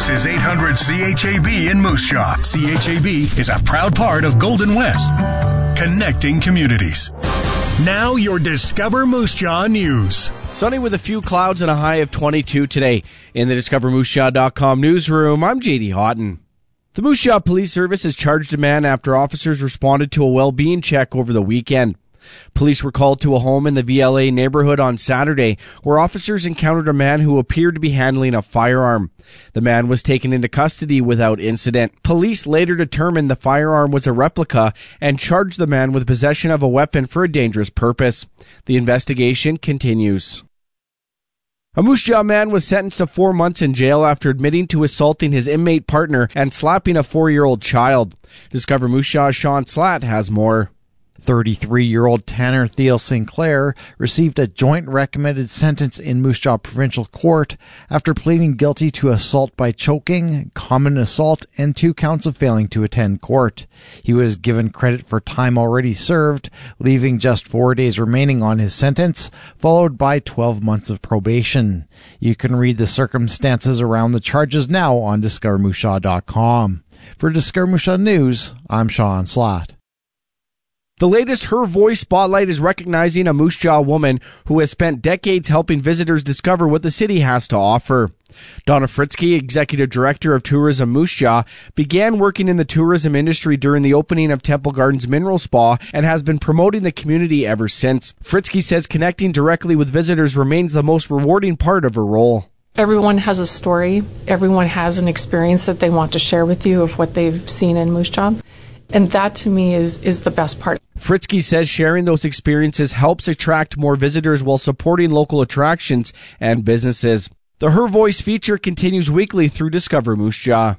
is 800 CHAB in Moose Jaw. CHAB is a proud part of Golden West, connecting communities. Now your Discover Moose Jaw news. Sunny with a few clouds and a high of 22 today. In the DiscoverMooseJaw.com newsroom, I'm JD Houghton. The Moose Jaw Police Service has charged a man after officers responded to a well-being check over the weekend. Police were called to a home in the VLA neighborhood on Saturday, where officers encountered a man who appeared to be handling a firearm. The man was taken into custody without incident. Police later determined the firearm was a replica and charged the man with possession of a weapon for a dangerous purpose. The investigation continues. A Moose Jaw man was sentenced to 4 months in jail after admitting to assaulting his inmate partner and slapping a 4-year-old child. Discover Moose Jaw's Sean Slatt has more. 33-year-old Tanner Thiel Sinclair received a joint recommended sentence in Moose Jaw Provincial Court after pleading guilty to assault by choking, common assault, and 2 counts of failing to attend court. He was given credit for time already served, leaving just 4 days remaining on his sentence, followed by 12 months of probation. You can read the circumstances around the charges now on DiscoverMooseJaw.com. For Discover Moose Jaw News, I'm Sean Slatt. The latest Her Voice Spotlight is recognizing a Moose Jaw woman who has spent decades helping visitors discover what the city has to offer. Donna Fritzke, Executive Director of Tourism Moose Jaw, began working in the tourism industry during the opening of Temple Gardens Mineral Spa and has been promoting the community ever since. Fritzke says connecting directly with visitors remains the most rewarding part of her role. Everyone has a story. Everyone has an experience that they want to share with you of what they've seen in Moose Jaw. And that, to me, is the best part. Fritzke says sharing those experiences helps attract more visitors while supporting local attractions and businesses. The Her Voice feature continues weekly through Discover Moose Jaw.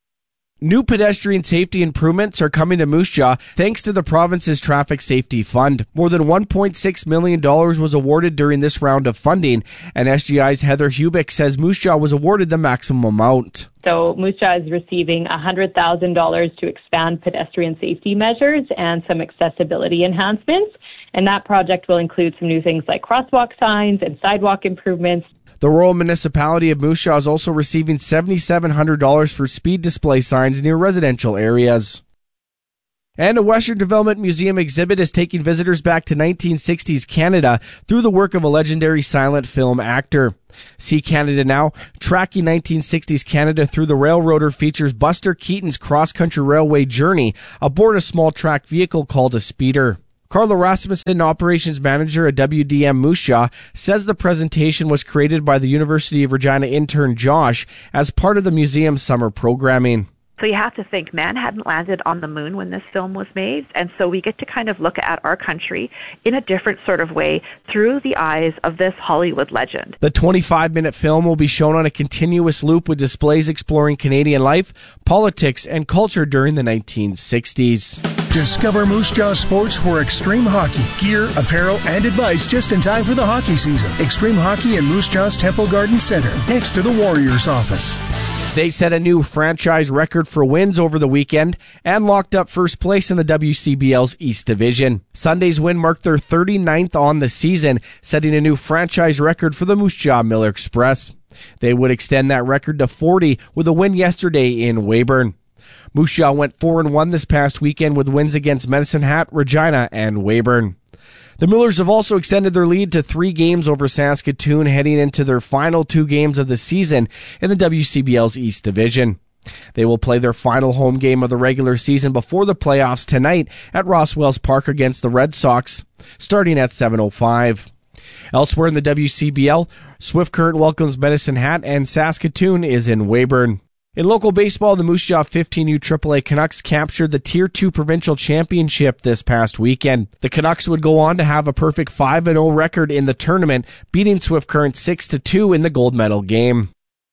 New pedestrian safety improvements are coming to Moose Jaw thanks to the province's Traffic Safety Fund. More than $1.6 million was awarded during this round of funding, and SGI's Heather Hubick says Moose Jaw was awarded the maximum amount. So Moose Jaw is receiving $100,000 to expand pedestrian safety measures and some accessibility enhancements, and that project will include some new things like crosswalk signs and sidewalk improvements. The Rural Municipality of Moose Jaw is also receiving $7,700 for speed display signs near residential areas. And a Western Development Museum exhibit is taking visitors back to 1960s Canada through the work of a legendary silent film actor. See Canada Now, tracking 1960s Canada through the railroader, features Buster Keaton's cross-country railway journey aboard a small track vehicle called a speeder. Carla Rasmussen, operations manager at WDM Moose Jaw, says the presentation was created by the University of Regina intern Josh as part of the museum's summer programming. So you have to think, man hadn't landed on the moon when this film was made, and so we get to kind of look at our country in a different sort of way through the eyes of this Hollywood legend. The 25-minute film will be shown on a continuous loop with displays exploring Canadian life, politics, and culture during the 1960s. Discover Moose Jaw Sports for Extreme Hockey. Gear, apparel, and advice just in time for the hockey season. Extreme Hockey in Moose Jaw's Temple Garden Center, next to the Warriors office. They set a new franchise record for wins over the weekend and locked up first place in the WCBL's East Division. Sunday's win marked their 39th on the season, setting a new franchise record for the Moose Jaw Miller Express. They would extend that record to 40 with a win yesterday in Weyburn. Moose Jaw went 4-1 this past weekend with wins against Medicine Hat, Regina, and Weyburn. The Millers have also extended their lead to 3 games over Saskatoon, heading into their final 2 games of the season in the WCBL's East Division. They will play their final home game of the regular season before the playoffs tonight at Rosswells Park against the Red Sox, starting at 7:05. Elsewhere in the WCBL, Swift Current welcomes Medicine Hat, and Saskatoon is in Weyburn. In local baseball, the Moose Jaw 15U AAA Canucks captured the Tier 2 provincial championship this past weekend. The Canucks would go on to have a perfect 5-0 record in the tournament, beating Swift Current 6-2 in the gold medal game.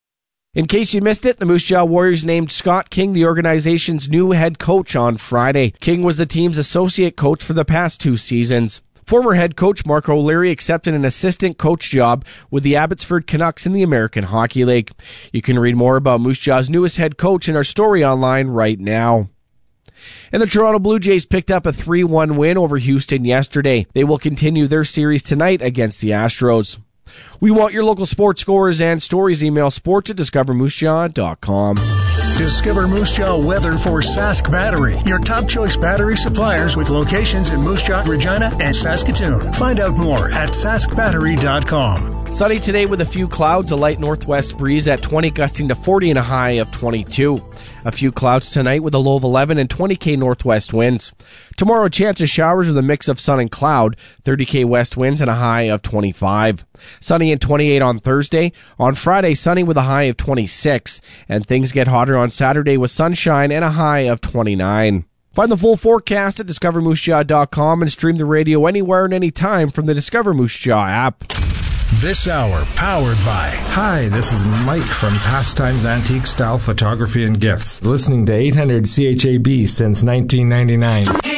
In case you missed it, the Moose Jaw Warriors named Scott King the organization's new head coach on Friday. King was the team's associate coach for the past 2 seasons. Former head coach Mark O'Leary accepted an assistant coach job with the Abbotsford Canucks in the American Hockey League. You can read more about Moose Jaw's newest head coach in our story online right now. And the Toronto Blue Jays picked up a 3-1 win over Houston yesterday. They will continue their series tonight against the Astros. We want your local sports scores and stories. Email sports@discovermoosejaw.com. Discover Moose Jaw weather for Sask Battery, your top choice battery suppliers with locations in Moose Jaw, Regina, and Saskatoon. Find out more at saskbattery.com. Sunny today with a few clouds, a light northwest breeze at 20, gusting to 40 and a high of 22. A few clouds tonight with a low of 11 and 20 northwest winds. Tomorrow, chance of showers with a mix of sun and cloud, 30 west winds and a high of 25. Sunny and 28 on Thursday. On Friday, sunny with a high of 26. And things get hotter on Saturday with sunshine and a high of 29. Find the full forecast at discovermoosejaw.com and stream the radio anywhere and anytime from the Discover Moose Jaw app. This hour powered by... Hi, this is Mike from Pastimes Antique Style Photography and Gifts, listening to 800 CHAB since 1999.